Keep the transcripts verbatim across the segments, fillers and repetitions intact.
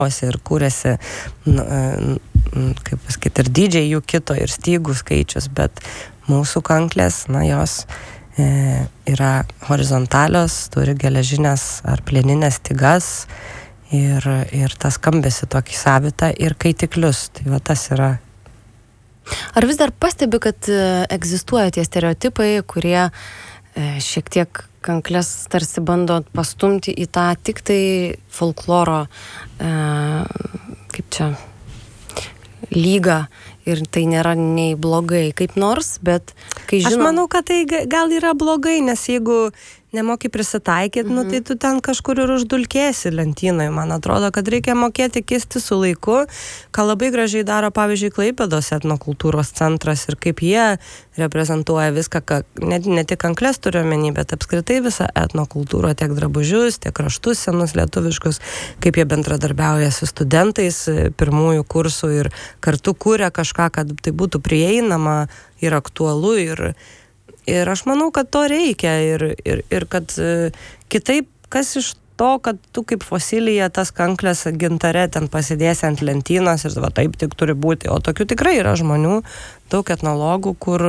ir kūrėsi, nu, kaip pasakyti, ir dydžiai jų kito, ir stygų skaičius, bet mūsų kanklės, na, jos e, yra horizontalios, turi geležinės ar plieninės stygas ir, ir tas skambesi tokį savitą ir kaitiklius. Tai va tas yra. Ar vis dar pastebi, kad egzistuoja tie stereotipai, kurie šiek tiek kanklės tarsi bando pastumti į tą tik tai folkloro, e, kaip čia, lygą ir tai nėra nei blogai kaip nors, bet kai žinom... Aš manau, kad tai gal yra blogai, nes jeigu nemoki prisitaikyti, mm-hmm. nu tai tu ten kažkur ir uždulkėsi lentynoje. Man atrodo, kad reikia mokėti kisti su laiku, ką labai gražiai daro, pavyzdžiui, Klaipėdos etnokultūros centras ir kaip jie reprezentuoja viską, ką, ne, ne tik kanklės turiu omeny, bet apskritai visą etnokultūrą, tiek drabužius, tiek raštus senus lietuviškus, kaip jie bendradarbiauja su studentais pirmųjų kursų ir kartu kūrė kažką, kad tai būtų prieinama ir aktualu ir Ir aš manau, kad to reikia ir, ir, ir kad e, kitaip, kas iš to, kad tu kaip fosilija tas kanklės gintare ten pasidėsi ant lentynos ir va taip tik turi būti. O tokių tikrai yra žmonių, daug etnologų, kur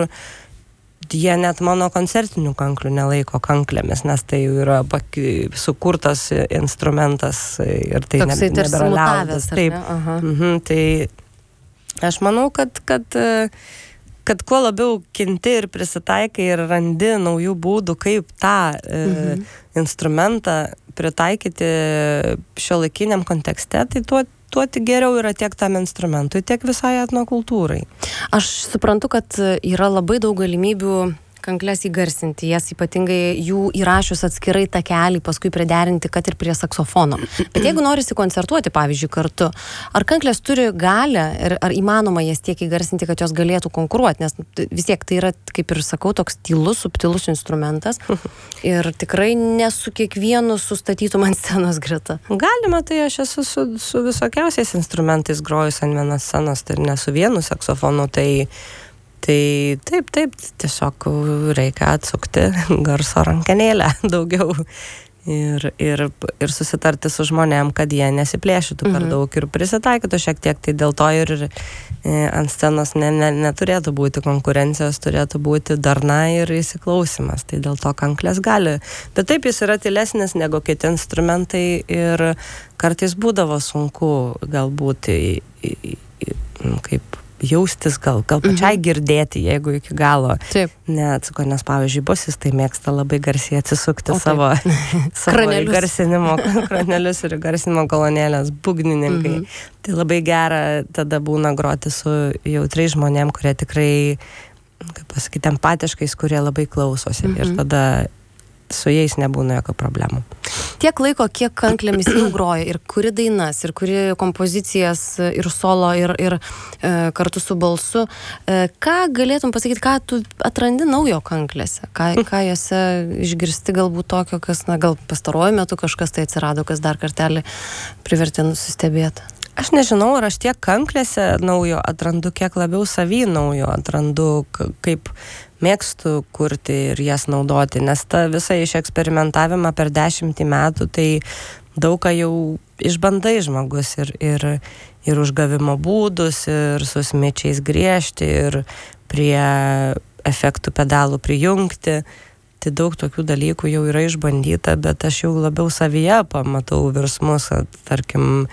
jie net mano koncertinių kanklių nelaiko kanklėmis, nes tai yra paki, sukurtas instrumentas ir tai ne, nebėra liaudas. Taip. Ne? Mhm, tai aš manau, kad... kad kad kuo labiau kinti ir prisitaikai ir randi naujų būdų, kaip tą e, mhm. instrumentą pritaikyti šiuolaikiniam kontekste, tai tuo, tuo tik geriau yra tiek tam instrumentui, tiek visai etnokultūrai. Aš suprantu, kad yra labai daug galimybių kanklės įgarsinti, jas ypatingai jų įrašius atskirai takelį, paskui priderinti, kad ir prie saksofono. Bet jeigu norisi koncertuoti, pavyzdžiui, kartu, ar kanklės turi galią ir ar įmanoma jas tiek įgarsinti, kad jos galėtų konkuruoti, nes vis tiek tai yra, kaip ir sakau, toks tylus, subtilus instrumentas ir tikrai ne su kiekvienu sustatytum ant scenos greta. Galima, tai aš esu su, su visokiausiais instrumentais grojus ant vienos scenos, tai ne su vienu saksofonu, tai Tai taip, taip, tiesiog reikia atsukti garso rankenėlę daugiau ir, ir, ir susitarti su žmonėm, kad jie nesiplėšytų per daug ir prisitaikytų šiek tiek. Tai dėl to ir e, ant scenos ne, ne, neturėtų būti konkurencijos, turėtų būti darna ir įsiklausimas. Tai dėl to kanklės gali. Bet taip jis yra tylesnis negu kiti instrumentai ir kartais būdavo sunku galbūt į, į, į, kaip jaustis, gal, gal pačiai mhm. girdėti, jeigu iki galo neatsako, nes pavyzdžiui, bosistai mėgsta labai garsiai atsisukti o, savo, savo garsinimo kranelius ir garsinimo kolonėlės, būgnininkai. Mhm. Tai labai gera tada būna groti su jautriais žmonėm, kurie tikrai, kaip pasakyti, empatiškais, kurie labai klausosi mhm. ir tada su jais nebūna jokio problemų. Tiek laiko, kiek kanklėmis jau groja ir kuri dainas, ir kuri kompozicijas, ir solo, ir, ir e, kartu su balsu. E, ką galėtum pasakyti, ką tu atrandi naujo kanklėse? Ką, ką jose išgirsti galbūt tokio, kas, na, gal pastaruoju metu kažkas tai atsirado, kas dar kartelį privertė nusistebėti? Aš nežinau, ar aš tiek kanklėse naujo atrandu, kiek labiau savy naujo atrandu, kaip mėgstu kurti ir jas naudoti, nes ta visa išeksperimentavimą per dešimtį metų, tai daug ką jau išbandai žmogus ir, ir, ir užgavimo būdus, ir su smičiais griežti, ir prie efektų pedalų prijungti. Tai daug tokių dalykų jau yra išbandyta, bet aš jau labiau savyje pamatau virsmus, tarkim,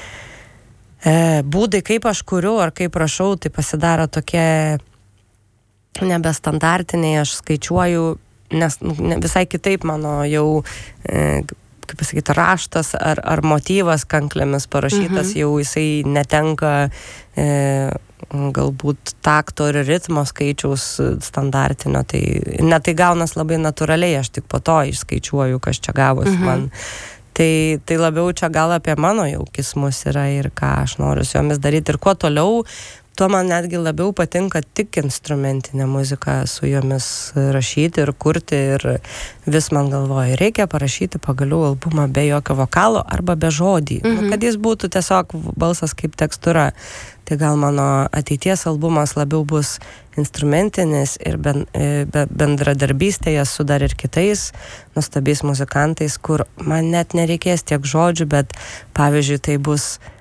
būdai, kaip aš kuriu ar kaip rašau, tai pasidaro tokie nebestandartiniai, aš skaičiuoju, nes ne, visai kitaip mano jau, e, kaip pasakyti, raštas ar, ar motyvas kanklėmis parašytas, mhm. jau jisai netenka e, galbūt takto ir ritmo skaičiaus standartinio, tai ne tai gaunas labai natūraliai, aš tik po to išskaičiuoju, kas čia gavos mhm. man. Tai, tai labiau čia gal apie mano jau kismus yra ir ką aš noriu su jomis daryti ir kuo toliau, tuo man netgi labiau patinka tik instrumentinė muzika su jomis rašyti ir kurti ir vis man galvoju, reikia parašyti pagaliau albumą be jokio vokalo arba be žodį, mhm. nu, kad jis būtų tiesiog balsas kaip tekstūra. Tai gal mano ateities albumas labiau bus instrumentinis ir ben, be, bendradarbystėje su dar ir kitais nuostabiais muzikantais, kur man net nereikės tiek žodžių, bet pavyzdžiui tai bus